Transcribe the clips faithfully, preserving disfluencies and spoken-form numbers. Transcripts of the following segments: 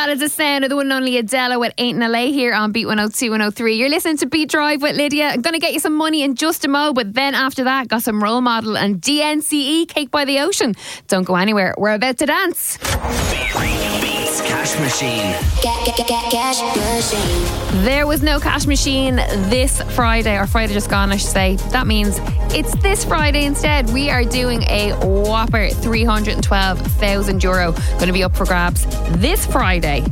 That is the sound of the one and only Adele with Ain't in L A here on Beat one oh two, one oh three. You're listening to Beat Drive with Lydia. I'm going to get you some money in just a mo, but then after that, got some Role Model and D N C E, Cake by the Ocean. Don't go anywhere. We're about to dance. Beats Cash Machine. Get, get, get, get, cash machine. There was no cash machine this Friday, or Friday just gone, I should say. That means it's this Friday instead. We are doing a whopper three hundred twelve thousand euro. Going to be up for grabs this Friday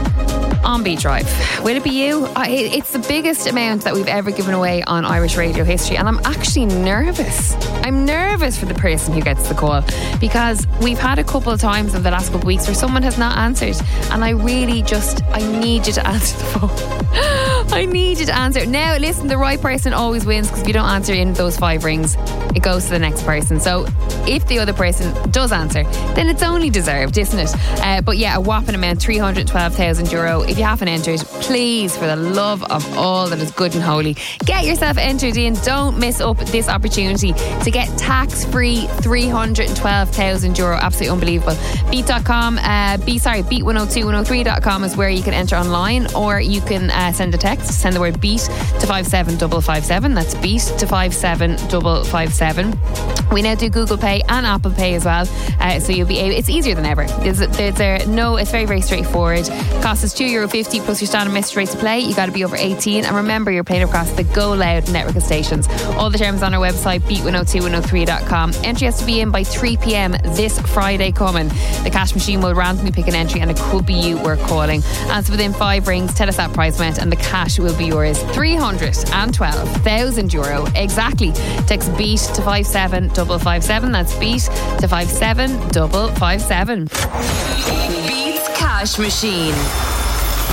on Beat Drive. Will it be you? I, it's the biggest amount that we've ever given away on Irish radio history, and I'm actually nervous. I'm nervous for the person who gets the call, because we've had a couple of times in the last couple of weeks where someone has not answered, and I really just, I need you to answer the phone. I need you to answer. Now, listen, the right person always wins, because if you don't answer in those five rings, it goes to the next person. So if the other person does answer, then it's only deserved, isn't it? Uh, but yeah, a whopping amount, three hundred twelve thousand euro. If you haven't entered, please, for the love of all that is good and holy, get yourself entered in. Don't miss up this opportunity to get tax-free three hundred twelve thousand euro. Absolutely unbelievable. Beat dot com, uh, be sorry, beat one oh two one oh three dot com is where you can enter online, or you can uh, send a text. Send the word beat to five seven five five seven. That's beat to five seven five five seven. We now do Google Pay and Apple Pay as well, uh, so you'll be able, it's easier than ever. There's, there's there, no, it's very, very straightforward. Cost is two euro fifty plus your standard message rate to play. You got to be over eighteen, and remember, you're playing across the Go Loud network of stations. All the terms on our website, beat one oh two one oh three dot com. Entry has to be in by three p.m. this Friday coming. The cash machine will randomly pick an entry, and it could be you we're calling. Answer within five rings, tell us that price amount, and the cash will be yours. three hundred twelve thousand euro exactly. Text beat to five seven five five seven. That's beat to five seven five five seven. Beats Cash Machine.